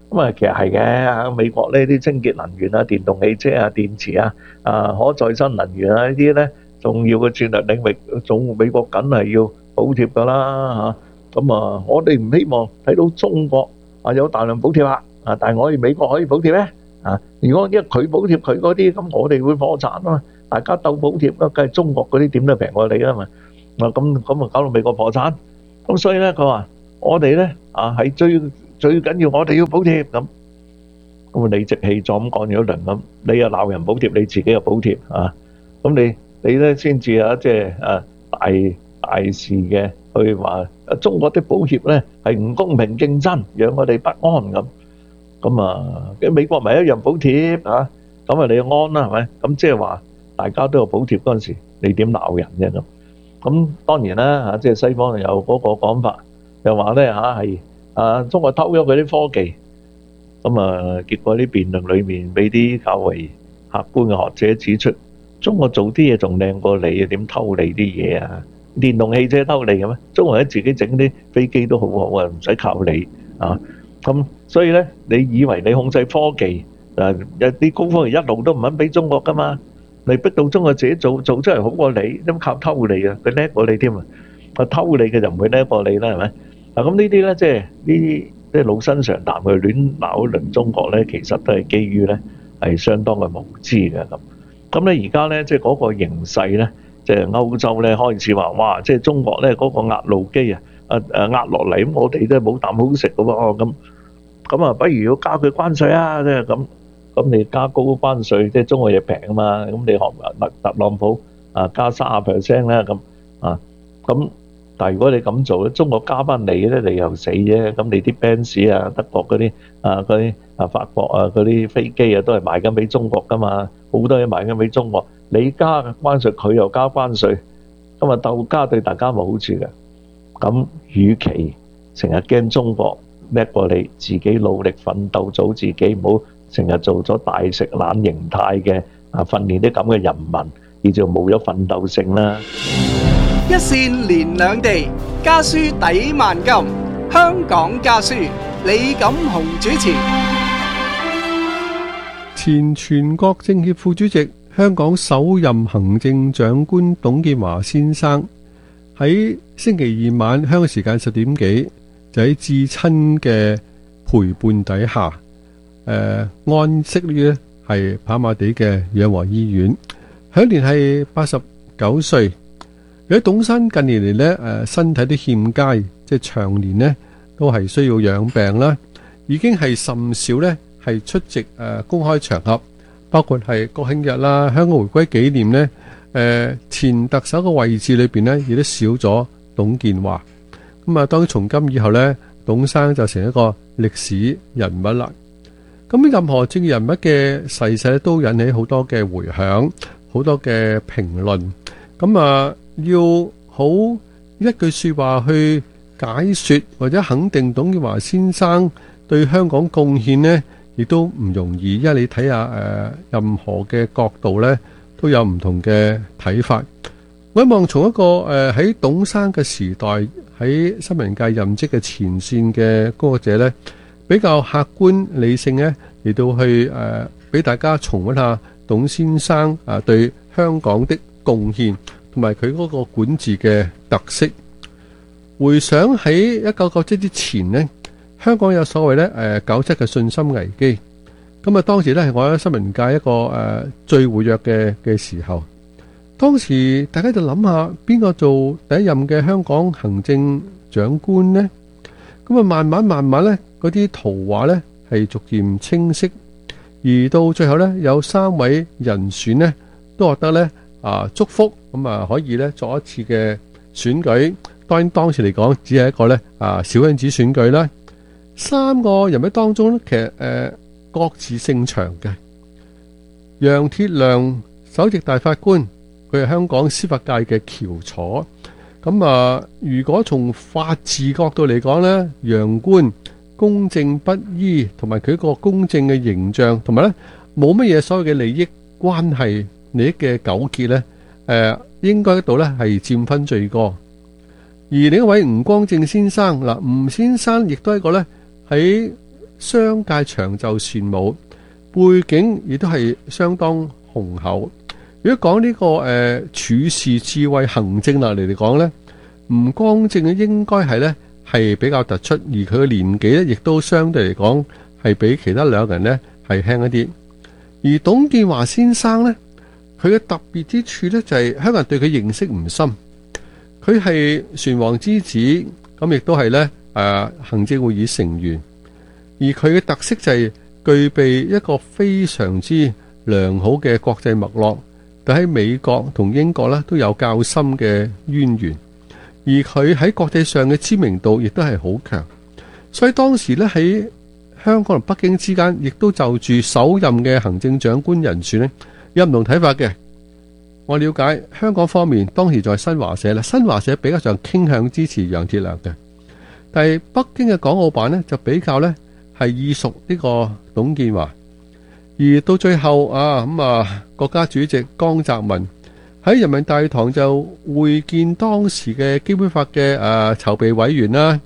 咁啊，其實係嘅，美國呢啲清潔能源啊、電動汽車啊、電池啊、可再生能源啊呢啲咧重要嘅戰略領域，美國梗係要補貼㗎啦嚇。咁啊，我哋唔希望睇到中國有大量補貼啦，但係我哋美國可以補貼咩？如果因為佢補貼佢嗰啲，咁我哋會破產啊嘛。大家鬥補貼，梗係中國嗰啲點都平過你啊嘛。咁啊搞到美國破產。咁所以咧，佢話我哋咧係最緊要，我哋要補貼咁。咁啊理直氣壯咁講咗一輪咁，你又鬧人補貼，你自己又補貼啊。咁你咧先至即係大事嘅去話中國啲補貼咧係唔公平競爭，讓我哋不安咁。咁啊，美國咪一樣補貼啊？咁啊你安啦係咪？咁即係話大家都有補貼嗰陣時，你點鬧人啫咁？咁當然啦即係西方有嗰個講法，又話咧係中國偷咗佢啲科技。咁啊，結果啲辯論裏面俾啲較為客觀嘅學者指出，中國做啲嘢仲靚過你啊，點偷你啲嘢啊？電動汽車偷你嘅咩？中國人自己整啲飛機都好好啊，唔使靠你啊。咁所以咧，你以為你控制科技有啲高科技一路都唔肯俾中國噶嘛？你逼到中國自己做出嚟好過你，都靠偷你啊！佢叻過你添啊！偷你嘅就唔會叻過你啦，係咪？咁呢啲咧，即係呢啲即係老生常談去亂鬧一輪中國咧，其實都係基於咧係相當嘅無知嘅咁。咁咧而家咧即係嗰個形勢咧，即係歐洲咧開始話哇，即係中國咧嗰個壓路機壓落嚟，咁我哋都冇啖好食嘅喎咁啊，不如要加佢關稅啊！即係咁你加高關稅，即係中國嘢平啊嘛，咁你學特朗普加30%啦咁但係如果你咁做咧，中國加翻你咧，你又死啫。咁你啲 Benz 啊、德國嗰啲法國嗰啲飛機都係賣緊俾中國噶嘛，好多嘢賣緊俾中國。你加關稅，佢又加關稅，咁啊鬥加對大家冇好處嘅。咁與其成日驚中國叻過你，自己努力奮鬥做自己，唔好成日做咗大食懶形態嘅訓練啲咁嘅人民，而就冇咗奮鬥性啦。 一線連兩地，家書抵萬金。香港家書，李錦雄主持。 前全國政協副主席、香港首任行政長官董建華先生喺星期二晚香港時間10點幾，就喺至親嘅陪伴底下，安息於係跑馬地嘅養和醫院，享年係89歲。而董生近年嚟咧，身體都欠佳，即係長年呢都係需要養病啦。已經係甚少咧係出席公開場合，包括係國慶日啦、香港回歸紀念呢，前特首嘅位置裏邊呢，亦都少咗董建華。咁啊，當從今以後呢，董生就成一個歷史人物啦。咁任何政治人物嘅逝世都引起好多嘅迴響，好多嘅評論。咁啊，要好一句說話去解說或者肯定董建華先生對香港貢獻呢，亦都唔容易。因為你睇下任何嘅角度呢，都有唔同嘅睇法。我希望從一個喺董生嘅時代喺新聞界任職嘅前線嘅工作者呢，比較客觀理性呢，嚟到去俾大家重溫下董先生對香港的貢獻同埋佢嗰個管治嘅特色。回想喺1997之前呢，香港有所謂咧97嘅信心危機。咁啊，當時咧係我喺新聞界一個最活躍嘅時候。當時大家就諗下邊個做第一任嘅香港行政長官呢？咁啊，慢慢咧，嗰啲圖畫咧係逐漸清晰，而到最後咧有3位人選呢都獲得咧祝福，咁啊可以咧作一次嘅選舉。當然當時嚟講只係一個咧小圈子選舉啦。3個人物當中咧，其實各自勝場嘅。楊鐵良首席大法官，佢係香港司法界嘅翹楚。咁啊，如果從法治角度嚟講咧，楊官公正不醫，同埋佢個公正嘅形象，同埋咧冇乜嘢所謂嘅利益關係、利益嘅糾結咧，應該度咧係佔分最高。而另一位吳光正先生，嗱，吳先生亦都係一個咧喺商界長袖善舞，背景亦都係相當雄厚。如果講呢個處事智慧行政能力嚟講呢，吳光正應該係呢係比較突出，而佢嘅年紀呢亦都相對嚟講係比其他兩人呢係輕一啲。而董建華先生呢，佢嘅特別之處呢，就係香港人對佢認識唔深，佢係船王之子，咁亦都係呢行政會議成員，而佢嘅特色就係具備一個非常之良好嘅國際脈絡。喺美國同英國咧都有較深嘅淵源，而佢喺國際上嘅知名度亦都係好強，所以當時咧喺香港同北京之間，亦都就住首任嘅行政長官人選咧有唔同睇法嘅。我了解香港方面當時在新華社啦，新華社比較上傾向支持楊鐵樑嘅，但係北京嘅港澳辦呢，就比較咧係意屬呢個董建華。而到最後國家主席江澤民喺人民大會就會見當時嘅基本法嘅籌備委員啦，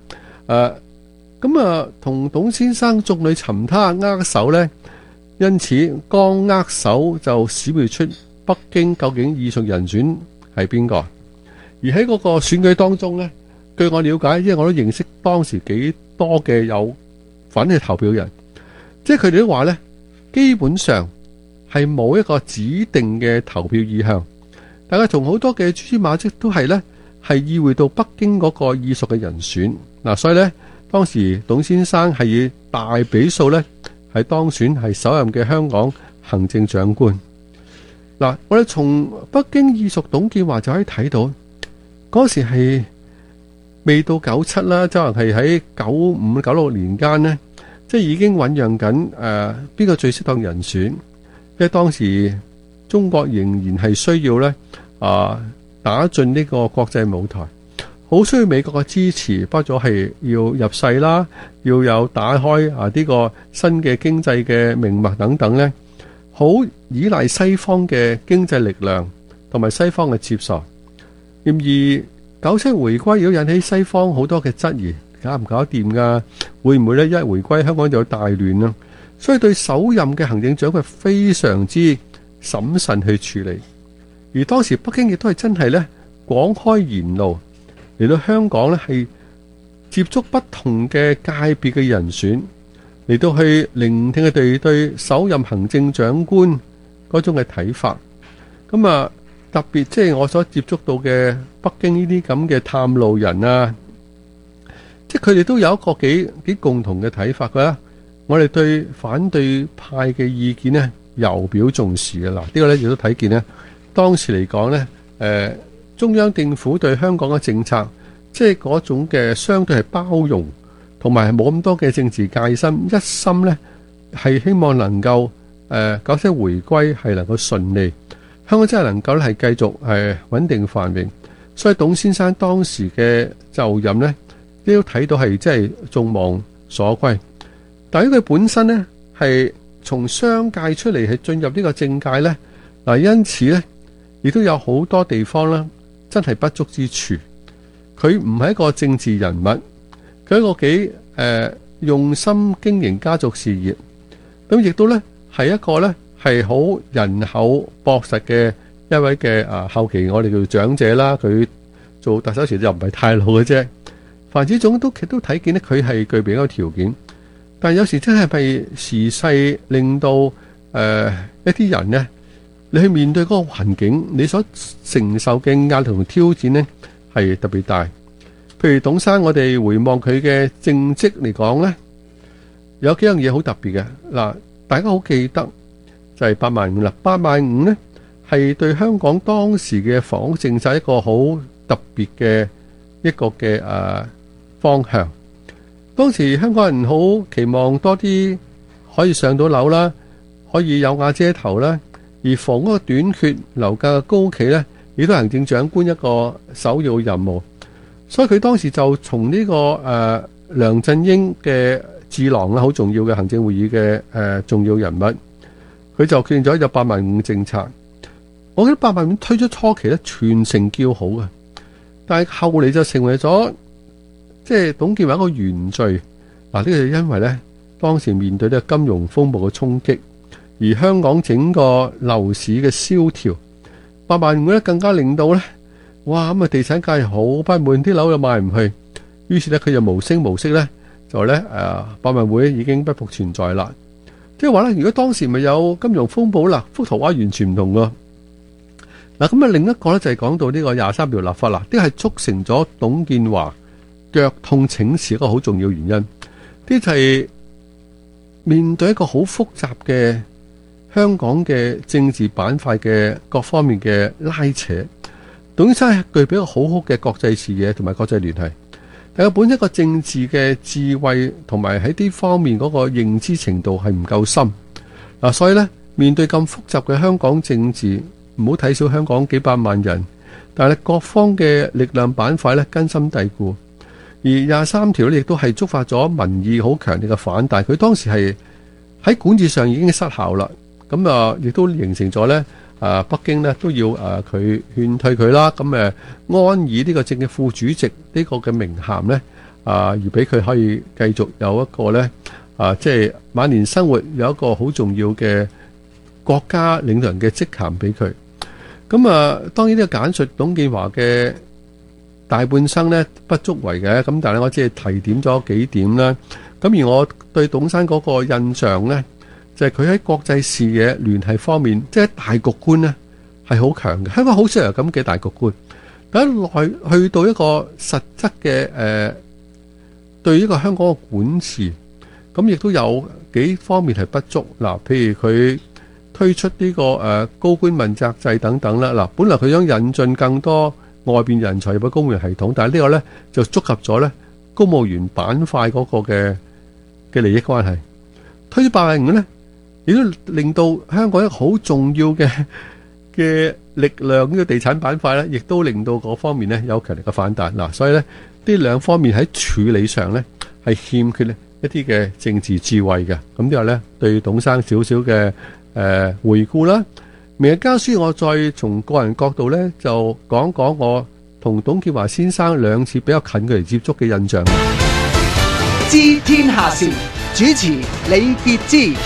同董先生眾裏尋他握手呢，因此剛握手就閃耀出北京究竟意屬人選係邊個。而喺嗰個選舉當中呢，據我了解，因為我都認識當時幾多嘅有份去投票人，即係佢哋都話呢，基本上係冇一個指定嘅投票意向，大家從好多嘅蛛絲馬跡都係呢係意會到北京嗰個意屬嘅人選嗱，所以呢，當時董先生係以大比數呢係當選係首任嘅香港行政長官嗱。我哋從北京意屬董建華就可以睇到，嗰時係未到97啦，就係喺95、96年間呢，即係已經醞釀緊邊個最適當人選，因為當時中國仍然係需要咧打進呢個國際舞台，好需要美國嘅支持，包括咗係要入世啦，要有打開呢個新嘅經濟嘅命脈等等咧，好依賴西方嘅經濟力量同埋西方嘅接受。然而97回歸如果引起西方好多嘅質疑，搞唔搞得掂㗎？會唔會咧一回歸香港就有大亂啊？所以對首任嘅行政長官非常之審慎去處理。而當時北京亦都係真係咧廣開言路嚟到香港咧，係接觸不同嘅界別嘅人選，嚟到去聆聽佢哋對首任行政長官嗰種嘅睇法。咁特別即係我所接觸到嘅北京呢啲咁嘅探路人啊，即係佢哋都有一個幾共同嘅睇法㗎。我哋對反對派嘅意見呢，尤表重視嘅。嗱，呢個呢亦都睇見呢，當時嚟講呢，中央政府對香港嘅政策，即係嗰種嘅相對係包容，同埋係冇咁多嘅政治戒心，一心呢係希望能夠97回歸係能夠順利。香港真係能夠咧係繼續穩定繁榮，所以董先生當時嘅就任呢，都睇到係真係眾望所歸。但係佢本身呢，係從商界出嚟係進入呢個政界呢，嗱，因此呢，亦都有好多地方呢真係不足之處。佢唔係一個政治人物，佢係一個幾用心經營家族事業，咁亦都呢係一個呢。係好人口樸實嘅一位嘅後期我哋叫長者啦，佢做特首時就唔係太老嘅啫。凡此種都睇見咧，佢係具備一個條件。但係有時真係咪時勢令到一啲人呢，你去面對嗰個環境，你所承受嘅壓力同挑戰呢係特別大。譬如董生，我哋回望佢嘅政績嚟講呢，有幾樣嘢好特別嘅嗱，大家好記得。就係85000啦，85000呢係對香港當時嘅房屋政策一個好特別嘅一個嘅方向。當時香港人好期望多啲可以上到樓啦，可以有瓦遮頭啦，而房屋嘅短缺、樓價嘅高企呢，亦都係行政長官一個首要任務。所以佢當時就從呢個梁振英嘅智囊啦，好重要嘅行政會議嘅重要人物。佢就決定咗有85000政策。我記得85000推出初期咧，全城叫好嘅，但係後嚟就成為咗即係董建華一個原罪。嗱，呢個就因為咧當時面對呢個金融風暴嘅衝擊，而香港整個樓市嘅蕭條，百萬戶咧更加令到咧，哇咁啊地產界好不滿，啲樓又賣唔去，於是咧佢就無聲無息咧就咧百萬戶已經不復存在啦。即係話咧，如果當時咪有金融風暴啦，幅圖畫完全唔同㗎。嗱咁啊，另一個咧就係講到呢個23條立法啦，呢係促成咗董建華腳痛請辭一個好重要原因。呢就係面對一個好複雜嘅香港嘅政治板塊嘅各方面嘅拉扯，董先生係具備一個好好嘅國際視野同埋國際聯繫，但係本身一個政治嘅智慧同埋喺呢方面嗰個認知程度係唔夠深。嗱，所以咧面對咁複雜嘅香港政治，唔好睇小香港幾百萬人，但係各方嘅力量板塊咧根深蒂固。而23條咧亦都係觸發咗民意好強烈嘅反彈，佢當時係喺管治上已經失效啦。咁啊，亦都形成咗咧北京咧都要佢勸退佢啦。咁安以呢個政嘅副主席呢個嘅名銜咧而俾佢可以繼續有一個咧即係晚年生活有一個好重要嘅國家領導人嘅職銜俾佢。咁當然呢個簡述董建華嘅大半生咧不足為嘅，咁但係我只係提點咗幾點啦。咁而我對董生嗰個印象咧，就係佢喺國際視野聯繫方面，即係大局觀咧係好強嘅。香港好少有咁嘅大局觀，但係去到一個實質嘅對呢個香港嘅管治，咁亦都有幾方面係不足。嗱，譬如佢推出呢個高官問責制等等啦。嗱，本來佢想引進更多外邊人才入去公務員系統，但係呢個咧就觸及咗咧公務員板塊嗰個嘅利益關係。推咗805咧，亦都令到香港一個好重要嘅力量呢個地產板塊咧，亦都令到嗰方面咧有強力嘅反彈。嗱，所以咧呢兩方面喺處理上咧係欠缺咧一啲嘅政治智慧嘅。咁呢個咧對董生少少嘅回顧啦。明日家書我再從個人角度咧就講講我同董建華先生兩次比較近距離接觸嘅印象。 知天下事，主持李傑之。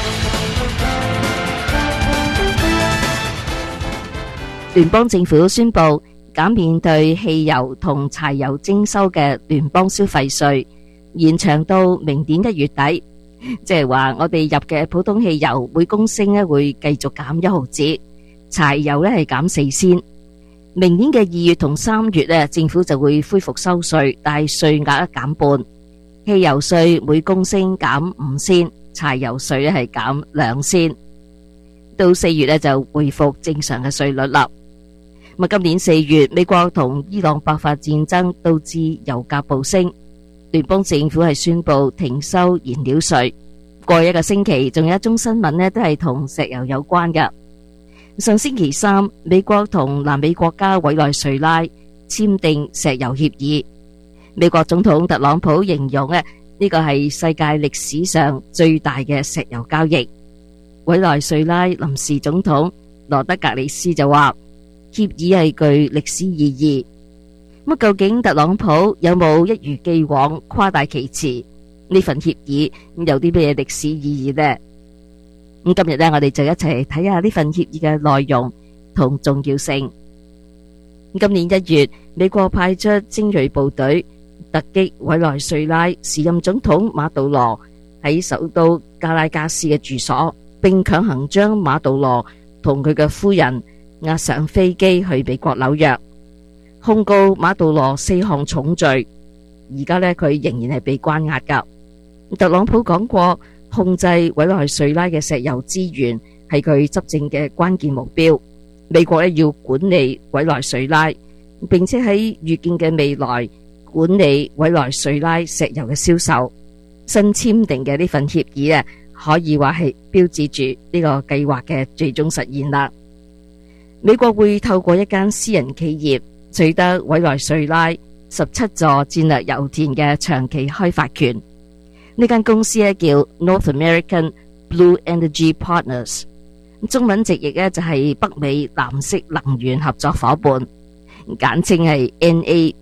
聯邦政府宣布減免對汽油同柴油徵收嘅聯邦消費稅，延長到明年1月底。即係話我哋入嘅普通汽油每公升咧會繼續減1毫子，柴油咧係減4仙。明年嘅2月同3月咧，政府就會恢復收稅，但係稅額減半。汽油稅每公升減5仙，柴油稅咧係減2仙。到4月咧就恢復正常嘅稅率啦。今年4月，美國同伊朗爆發戰爭，導致油價暴升。聯邦政府係宣布停收燃料稅。過去一個星期，仲有一宗新聞呢都係同石油有關嘅。上星期3，美國同南美國家委內瑞拉簽訂石油協議。美國總統特朗普形容呢個係世界歷史上最大嘅石油交易。委內瑞拉臨時總統羅德格里斯就話，協議係具歷史意義。究竟特朗普有冇一如既往誇大其詞？呢份協議有啲咩歷史意義呢？今日我哋就一齊睇下呢份協議嘅內容同重要性。今年1月，美國派出精銳部隊突擊委內瑞拉時任總統馬杜羅喺首都加拉加斯嘅住所，並強行將馬杜羅同佢嘅夫人押上飛機去美國紐約，控告馬杜羅4項重罪。而家佢仍然係被關押噶。特朗普講過，控制委內瑞拉嘅石油資源係佢執政嘅關鍵目標。美國要管理委內瑞拉，並且喺預見嘅未來管理委內瑞拉石油嘅銷售。新簽訂嘅呢份協議可以話係標誌住呢個計劃嘅最終實現啦。美國會透過一間私人企業取得委內瑞拉17座戰略油田嘅長期開發權。呢間公司叫 North American Blue Energy Partners， 中文直譯就係北美藍色能源合作夥伴，簡稱係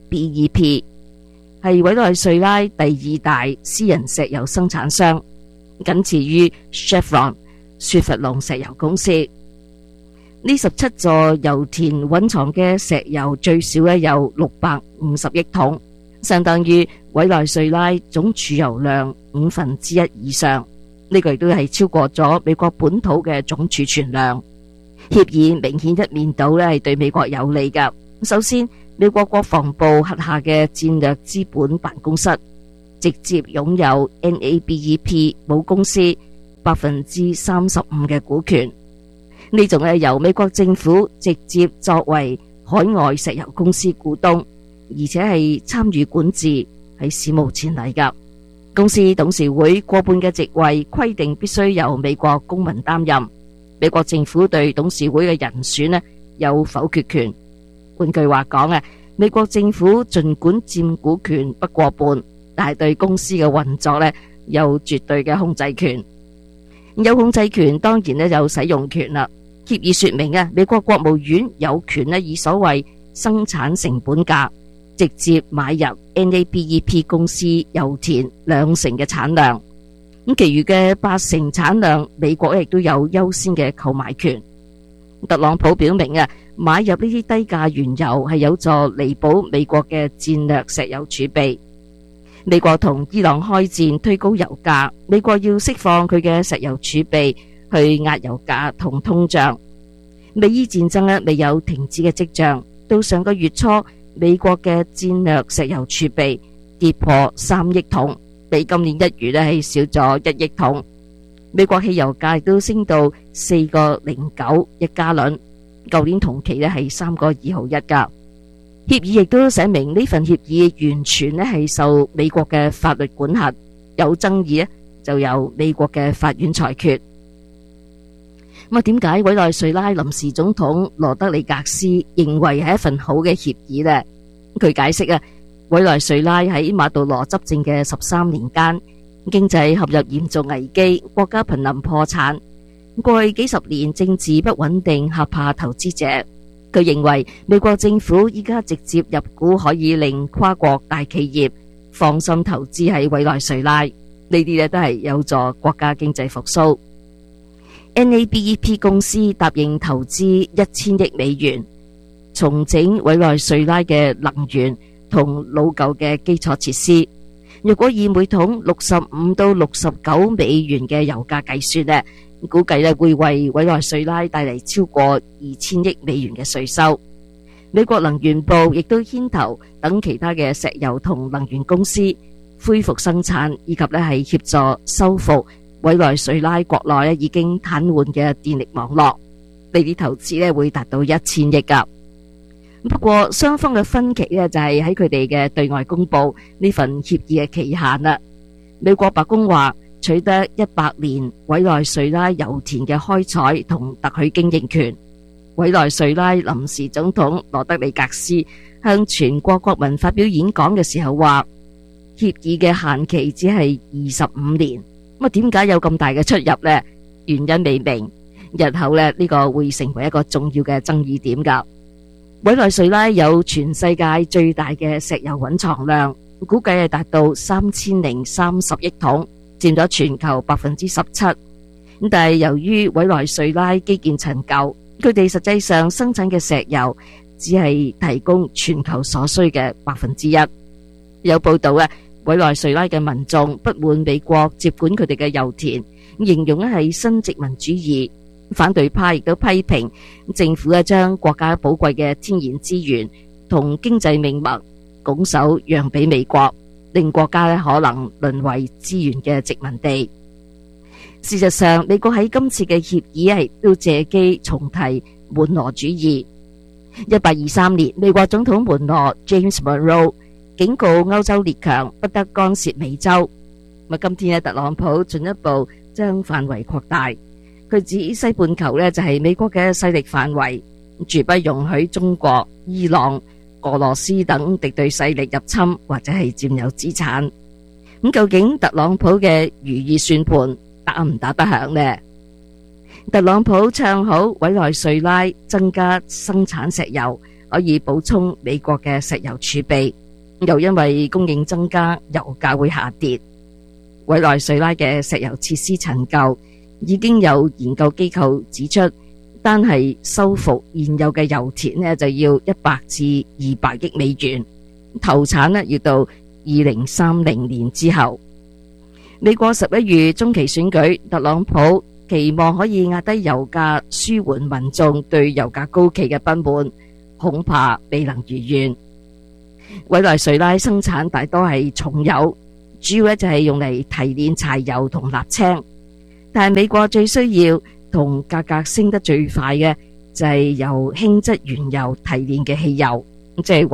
NABEP， 係委內瑞拉第2大私人石油生產商。 僅次於 Chevron 雪佛龍石油公司。呢17座油田蘊藏嘅石油最少有650億桶，相當於委內瑞拉總儲油量1/5以上。呢個亦都係超過咗美國本土嘅總儲存量。協議明顯一面倒係對美國有利㗎。首先，美國國防部轄下嘅戰略資本辦公室直接擁有 NABEP 母公司35%嘅股權，呢種係由美國政府直接作為海外石油公司股東，而且係參與管治，係史無前例㗎。公司董事會過半嘅席位規定必須由美國公民擔任，美國政府對董事會嘅人選有否決權。換句話講，美國政府盡管佔股權不過半，但係對公司嘅運作有絕對嘅控制權。有控制權當然有使用權啦。協議說明美國國務院有權以所謂生產成本價直接買入 NABEP 公司油田2成嘅產量，咁其餘嘅8成產量美國亦都有優先嘅購買權。特朗普表明買入呢啲低價原油係有助彌補美國嘅戰略石油儲備。美國同伊朗開戰推高油價，美國要釋放佢嘅石油儲備去壓油價同通脹。美伊戰爭未有停止嘅跡象，到上個月初美國嘅戰略石油儲備跌破3億桶，比今年1月係少咗1億桶。美國汽油價亦都升到4.09一加侖，舊年同期係3.2毫一㗎。協議亦都寫明呢份協議完全係受美國嘅法律管轄，有爭議就由美國嘅法院裁決。咁點解委內瑞拉臨時總統羅德里格斯認為係一份好嘅協議呢？佢解釋委內瑞拉喺馬杜羅執政嘅13年間，經濟陷入嚴重危機，國家瀕臨破產。過去幾十年政治不穩定，嚇怕投資者。佢認為美國政府依家直接入股可以令跨國大企業放心投資喺委內瑞拉，呢啲都係有助國家經濟復甦。NABEP 公司答應投資1000億美元，重整委內瑞拉嘅能源同老舊嘅基礎設施。若果以每桶65到69美元嘅油價計算估計會為委內瑞拉帶嚟超過2000億美元嘅稅收。美國能源部亦都牽頭等其他嘅石油同能源公司恢復生產，以及係協助修復委內瑞拉國內已經癱瘓嘅電力網絡。呢啲投資會達到1000億㗎。不過雙方嘅分歧就係喺佢哋嘅對外公佈呢份協議嘅期限啦。美國白宮話取得100年委內瑞拉油田嘅開採同特許經營權。委內瑞拉臨時總統羅德里格斯向全國國民發表演講嘅時候話，協議嘅限期只係25年。咁點解有咁大嘅出入呢？原因未明，日後呢個會成為一個重要嘅爭議點㗎。委內瑞拉有全世界最大嘅石油蘊藏量，估計係達到3030億桶，佔咗全球17%。但係由於委內瑞拉基建陳舊，佢哋實際上生產嘅石油只係提供全球所需嘅1%。有報道委內瑞拉嘅民眾不滿美國接管佢哋嘅油田，形容係新殖民主義。反對派亦都批評政府將國家寶貴嘅天然資源同經濟命脈拱手讓俾美國，令國家可能淪為資源嘅殖民地。事實上，美國喺今次嘅協議係都借機重提門羅主義。1823年，美國總統門羅 James Monroe 警告歐洲列強不得干涉美洲。今天特朗普進一步將範圍擴大。佢指西半球就係美國嘅勢力範圍，絕不容許中國、伊朗、俄羅斯等敵對勢力入侵或者係佔有資產。究竟特朗普嘅如意算盤打唔打得響呢？特朗普唱好委內瑞拉增加生產石油，可以補充美國嘅石油儲備，又因為供應增加，油價會下跌。 委內瑞拉嘅石油設施陳舊，已經有研究機構指出，單係修復現有嘅油田呢，就要100至200億美元，投產呢要到2030年之後。美國11月中期選舉，特朗普期望可以壓低油價，舒緩民眾對油價高企嘅不滿，恐怕未能如願。委內瑞拉生產大多係重油，主要就係用嚟提煉柴油同瀝青，但係美國最需要同價格升得最快嘅就係由輕質原油提煉嘅汽油，即係